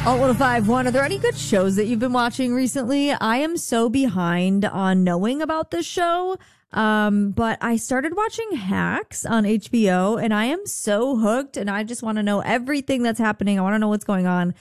Alt 1051, are there any good shows that you've been watching recently? I am so behind on knowing about this show. But I started watching Hacks on HBO and I am so hooked and I just want to know everything that's happening. I want to know what's going on.